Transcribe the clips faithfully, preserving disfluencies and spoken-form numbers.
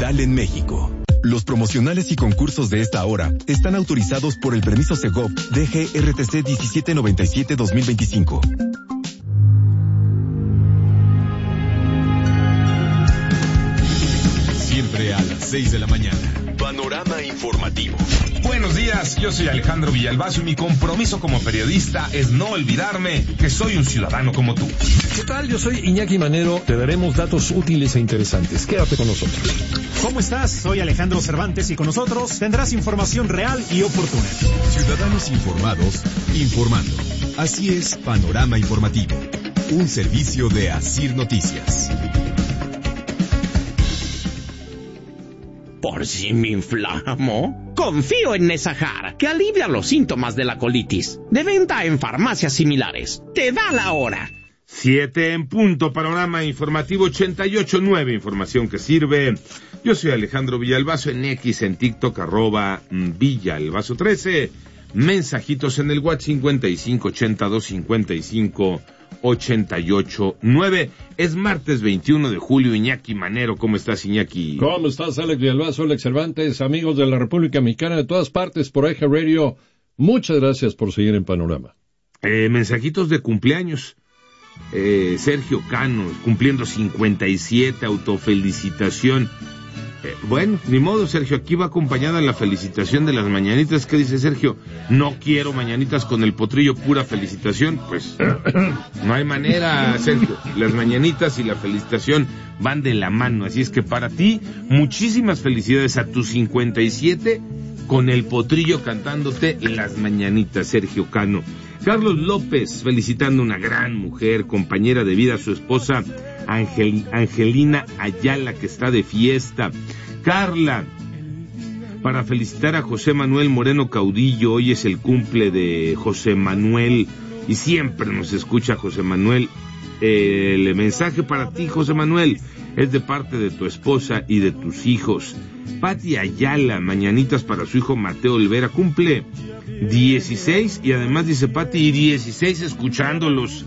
laboral en México. Los promocionales y concursos de esta hora están autorizados por el permiso Segov D G R T C diecisiete noventa y siete dos mil veinticinco. Siempre a las seis de la mañana. Panorama informativo. Buenos días, yo soy Alejandro Villalbazo y mi compromiso como periodista es no olvidarme que soy un ciudadano como tú. ¿Qué tal? Yo soy Iñaki Manero. Te daremos datos útiles e interesantes. Quédate con nosotros. ¿Cómo estás? Soy Alejandro Cervantes y con nosotros tendrás información real y oportuna. Ciudadanos informados, informando. Así es Panorama Informativo, un servicio de Asir Noticias. ¿Por si me inflamo? Confío en Nesajar, que alivia los síntomas de la colitis. De venta en farmacias similares. Te da la hora. Siete en punto, Panorama Informativo ochenta y ocho nueve, información que sirve. Yo soy Alejandro Villalbazo en X, en TikTok, arroba Villalbazo trece. Mensajitos en el WhatsApp cincuenta y cinco ochenta y dos cincuenta y cinco ochenta y ocho nueve. Es martes veintiuno de julio. Iñaki Manero, ¿cómo estás, Iñaki? ¿Cómo estás, Alex Villalbazo, Alex Cervantes, amigos de la República Mexicana de todas partes por Eje Radio? Muchas gracias por seguir en Panorama. Eh, mensajitos de cumpleaños. Eh, Sergio Cano, cumpliendo cincuenta y siete, autofelicitación. Eh, bueno, ni modo, Sergio, aquí va acompañada la felicitación de las mañanitas. ¿Qué dice Sergio? No quiero mañanitas con el potrillo, pura felicitación. Pues no hay manera, Sergio. Las mañanitas y la felicitación van de la mano. Así es que para ti, muchísimas felicidades a tus cincuenta y siete con el potrillo cantándote las mañanitas, Sergio Cano. Carlos López, felicitando a una gran mujer, compañera de vida, su esposa Angel, Angelina Ayala, que está de fiesta. Carla, para felicitar a José Manuel Moreno Caudillo, hoy es el cumple de José Manuel, y siempre nos escucha José Manuel. El mensaje para ti, José Manuel, es de parte de tu esposa y de tus hijos. Pati Ayala, mañanitas para su hijo Mateo Olvera, cumple dieciséis, y además dice Pati, y dieciséis escuchándolos.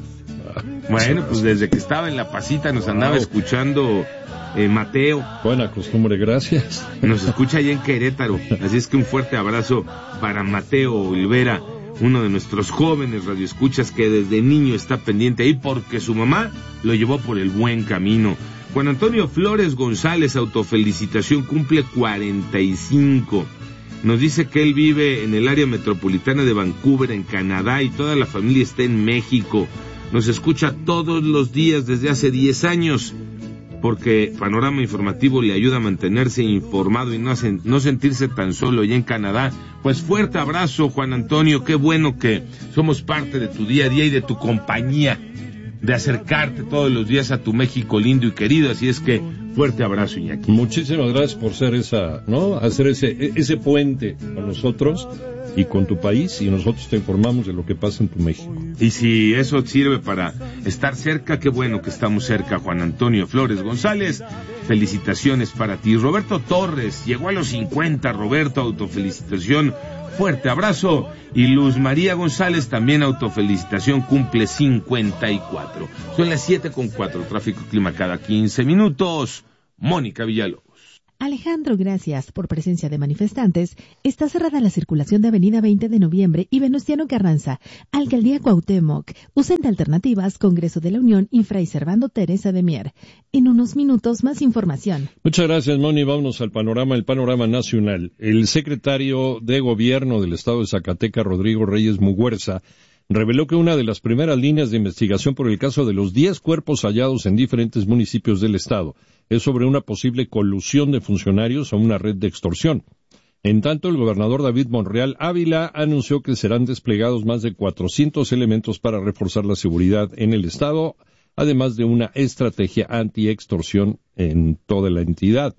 Bueno, pues desde que estaba en La Pasita nos andaba wow. escuchando eh, Mateo. Buena costumbre, gracias. Nos escucha allá en Querétaro, así es que un fuerte abrazo para Mateo Olvera, uno de nuestros jóvenes radioescuchas que desde niño está pendiente ahí porque su mamá lo llevó por el buen camino. Juan Antonio Flores González, autofelicitación, cumple cuarenta y cinco. Nos dice que él vive en el área metropolitana de Vancouver, en Canadá, y toda la familia está en México. Nos escucha todos los días desde hace diez años, porque Panorama Informativo le ayuda a mantenerse informado y no, hacen, no sentirse tan solo allá en Canadá. Pues fuerte abrazo, Juan Antonio, qué bueno que somos parte de tu día a día y de tu compañía, de acercarte todos los días a tu México lindo y querido. Así es que fuerte abrazo, Iñaki. Muchísimas gracias por ser esa, ¿no? Hacer ese ese puente con nosotros y con tu país, y nosotros te informamos de lo que pasa en tu México. Y si eso sirve para estar cerca, qué bueno que estamos cerca. Juan Antonio Flores González, felicitaciones para ti. Roberto Torres, llegó a los cincuenta, Roberto, autofelicitación, fuerte abrazo. Y Luz María González, también autofelicitación, cumple cincuenta y cuatro. Son las siete con cuatro, tráfico y clima cada quince minutos. Mónica Villalobos. Alejandro, gracias. Por presencia de manifestantes, está cerrada la circulación de Avenida veinte de Noviembre y Venustiano Carranza, Alcaldía Cuauhtémoc. Usen de alternativas Congreso de la Unión y Fray Servando Teresa de Mier. En unos minutos, más información. Muchas gracias, Moni. Vámonos al panorama, el panorama nacional. El secretario de Gobierno del Estado de Zacatecas, Rodrigo Reyes Muguerza, reveló que una de las primeras líneas de investigación por el caso de los diez cuerpos hallados en diferentes municipios del estado es sobre una posible colusión de funcionarios a una red de extorsión. En tanto, el gobernador David Monreal Ávila anunció que serán desplegados más de cuatrocientos elementos para reforzar la seguridad en el estado, además de una estrategia anti-extorsión en toda la entidad.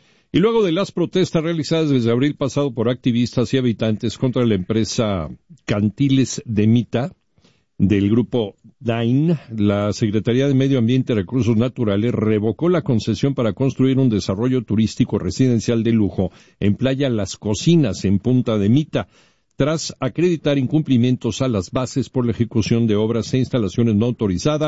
Y luego de las protestas realizadas desde abril pasado por activistas y habitantes contra la empresa Cantiles de Mita del grupo Dain, la Secretaría de Medio Ambiente y Recursos Naturales revocó la concesión para construir un desarrollo turístico residencial de lujo en Playa Las Cocinas, en Punta de Mita, tras acreditar incumplimientos a las bases por la ejecución de obras e instalaciones no autorizadas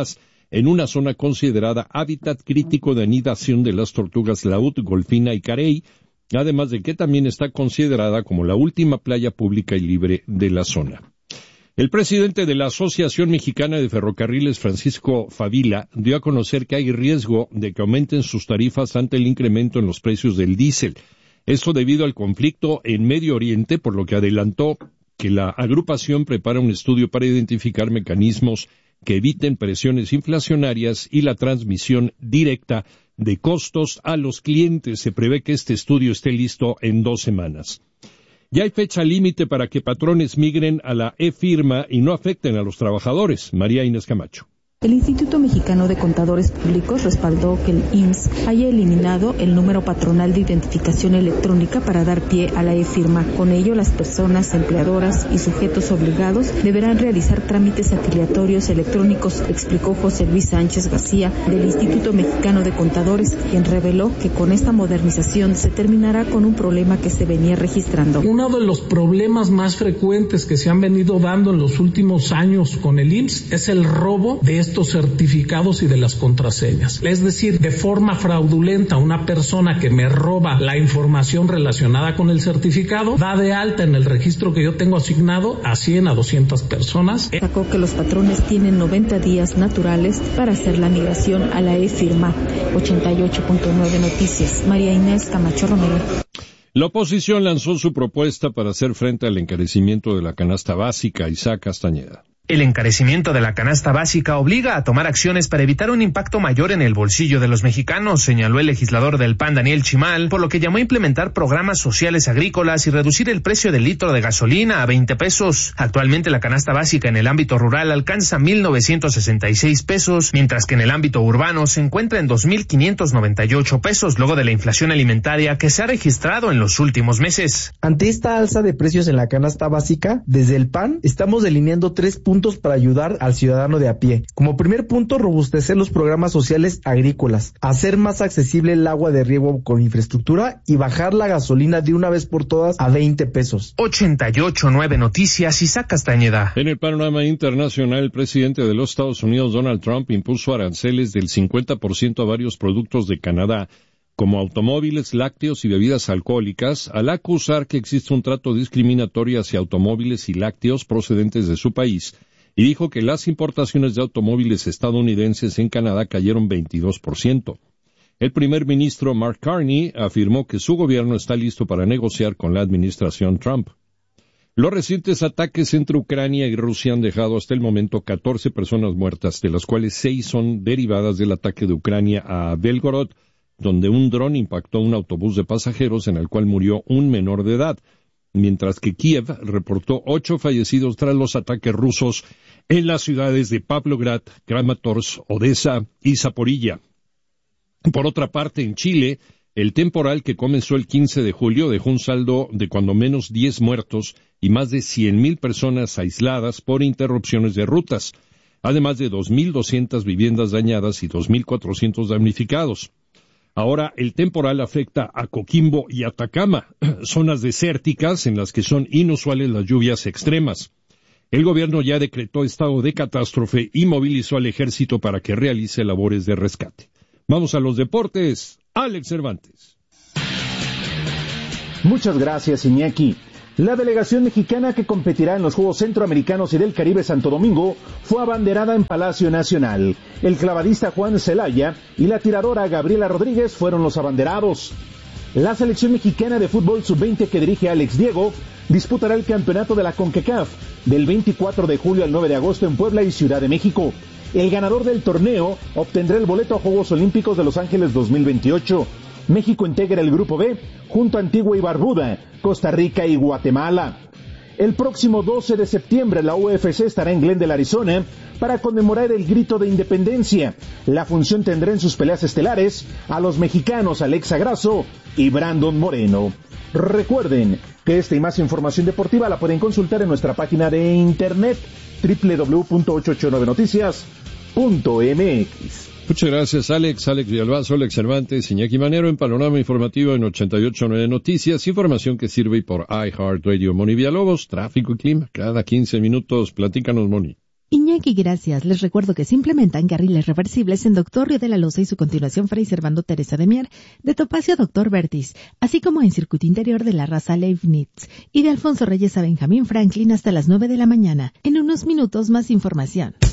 en una zona considerada hábitat crítico de anidación de las tortugas laúd, golfina y carey, además de que también está considerada como la última playa pública y libre de la zona. El presidente de la Asociación Mexicana de Ferrocarriles, Francisco Favila, dio a conocer que hay riesgo de que aumenten sus tarifas ante el incremento en los precios del diésel. Esto debido al conflicto en Medio Oriente, por lo que adelantó que la agrupación prepara un estudio para identificar mecanismos que eviten presiones inflacionarias y la transmisión directa de costos a los clientes. Se prevé que este estudio esté listo en dos semanas. Ya hay fecha límite para que patrones migren a la e-firma y no afecten a los trabajadores. María Inés Camacho. El Instituto Mexicano de Contadores Públicos respaldó que el I M S S haya eliminado el número patronal de identificación electrónica para dar pie a la e-firma. Con ello, las personas empleadoras y sujetos obligados deberán realizar trámites afiliatorios electrónicos, explicó José Luis Sánchez García del Instituto Mexicano de Contadores, quien reveló que con esta modernización se terminará con un problema que se venía registrando. Uno de los problemas más frecuentes que se han venido dando en los últimos años con el I M S S es el robo de estos certificados y de las contraseñas. Es decir, de forma fraudulenta, una persona que me roba la información relacionada con el certificado da de alta en el registro que yo tengo asignado a cien a doscientas personas. Sacó que los patrones tienen noventa días naturales para hacer la migración a la e-firma. ochenta y ocho punto nueve Noticias. María Inés Camacho Romero. La oposición lanzó su propuesta para hacer frente al encarecimiento de la canasta básica. Isaac Castañeda. El encarecimiento de la canasta básica obliga a tomar acciones para evitar un impacto mayor en el bolsillo de los mexicanos, señaló el legislador del P A N, Daniel Chimal, por lo que llamó a implementar programas sociales agrícolas y reducir el precio del litro de gasolina a veinte pesos. Actualmente la canasta básica en el ámbito rural alcanza mil novecientos sesenta y seis pesos, mientras que en el ámbito urbano se encuentra en dos mil quinientos noventa y ocho pesos, luego de la inflación alimentaria que se ha registrado en los últimos meses. Ante esta alza de precios en la canasta básica, desde el P A N estamos delineando tres puntos para ayudar al ciudadano de a pie. Como primer punto, robustecer los programas sociales agrícolas, hacer más accesible el agua de riego con infraestructura y bajar la gasolina de una vez por todas a veinte pesos. ochenta y ocho punto nueve Noticias, Isaac Castañeda. En el panorama internacional, el presidente de los Estados Unidos, Donald Trump, impuso aranceles del cincuenta por ciento a varios productos de Canadá, como automóviles, lácteos y bebidas alcohólicas, al acusar que existe un trato discriminatorio hacia automóviles y lácteos procedentes de su país, y dijo que las importaciones de automóviles estadounidenses en Canadá cayeron veintidós por ciento. El primer ministro Mark Carney afirmó que su gobierno está listo para negociar con la administración Trump. Los recientes ataques entre Ucrania y Rusia han dejado hasta el momento catorce personas muertas, de las cuales seis son derivadas del ataque de Ucrania a Belgorod, donde un dron impactó un autobús de pasajeros en el cual murió un menor de edad, mientras que Kiev reportó ocho fallecidos tras los ataques rusos en las ciudades de Pavlograd, Kramatorsk, Odessa y Zaporilla. Por otra parte, en Chile, el temporal que comenzó el quince de julio dejó un saldo de cuando menos diez muertos y más de cien mil personas aisladas por interrupciones de rutas, además de dos mil doscientas viviendas dañadas y dos mil cuatrocientos damnificados. Ahora el temporal afecta a Coquimbo y Atacama, zonas desérticas en las que son inusuales las lluvias extremas. El gobierno ya decretó estado de catástrofe y movilizó al ejército para que realice labores de rescate. Vamos a los deportes. Alex Cervantes. Muchas gracias, Iñaki. La delegación mexicana que competirá en los Juegos Centroamericanos y del Caribe Santo Domingo fue abanderada en Palacio Nacional. El clavadista Juan Celaya y la tiradora Gabriela Rodríguez fueron los abanderados. La selección mexicana de fútbol sub veinte que dirige Alex Diego disputará el campeonato de la CONCACAF del veinticuatro de julio al nueve de agosto en Puebla y Ciudad de México. El ganador del torneo obtendrá el boleto a Juegos Olímpicos de Los Ángeles dos mil veintiocho. México integra el Grupo B junto a Antigua y Barbuda, Costa Rica y Guatemala. El próximo doce de septiembre la U F C estará en Glendale, Arizona, para conmemorar el Grito de Independencia. La función tendrá en sus peleas estelares a los mexicanos Alexa Grasso y Brandon Moreno. Recuerden que esta y más información deportiva la pueden consultar en nuestra página de internet doble u doble u doble u punto ochocientos ochenta y nueve noticias punto m x. Muchas gracias, Alex. Alex Villalbazo, Alex Cervantes, Iñaki Manero en Panorama Informativo en ochenta y ocho punto nueve Noticias. Información que sirve por iHeartRadio. Moni Villalobos, tráfico y clima. Cada quince minutos, platícanos, Moni. Iñaki, gracias. Les recuerdo que se implementan carriles reversibles en Doctor Río de la Loza y su continuación Fray Servando Teresa de Mier, de Topacio Doctor Vertis, así como en circuito interior de la Raza Leibniz y de Alfonso Reyes a Benjamín Franklin hasta las nueve de la mañana. En unos minutos más información.